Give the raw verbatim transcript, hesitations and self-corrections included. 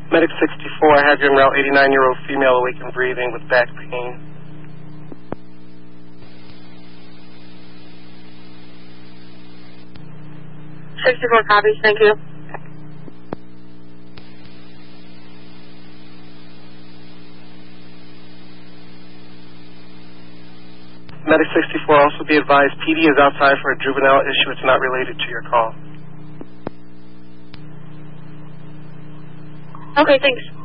Medic sixty-four, I have you en route, eighty-nine-year-old female awakened breathing with back pain. sixty-four copies, thank you. Medic sixty-four, also be advised, P D is outside for a juvenile issue. It's not related to your call. Okay, thanks.